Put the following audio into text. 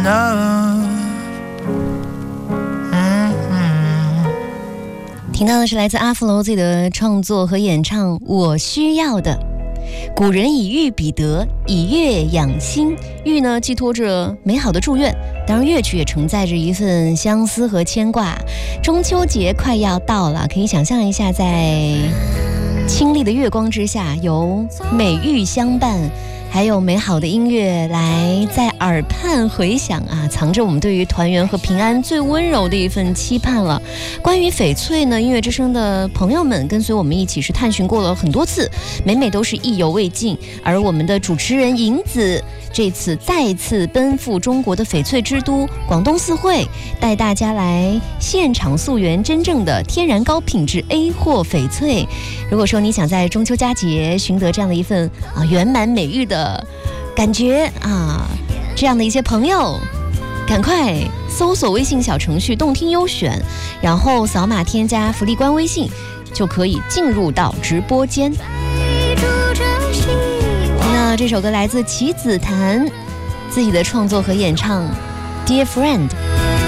enough。 听到的是来自阿芙罗自己的创作和演唱《我需要的》。古人以玉比德，以乐养心。玉呢，寄托着美好的祝愿，当然乐曲也承载着一份相思和牵挂。中秋节快要到了，可以想象一下，在清丽的月光之下，有美玉相伴，还有美好的音乐来在耳畔回响啊，藏着我们对于团圆和平安最温柔的一份期盼了。关于翡翠呢，音乐之声的朋友们跟随我们一起是探寻过了很多次，每每都是意犹未尽。而我们的主持人银子这次再次奔赴中国的翡翠之都广东四会，带大家来现场溯源真正的天然高品质 A 货翡翠。如果说你想在中秋佳节寻得这样的一份圆满美玉的感觉啊，这样的一些朋友，赶快搜索微信小程序动听优选，然后扫码添加福利官微信，就可以进入到直播间。那这首歌来自棋子檀自己的创作和演唱《Dear Friend》。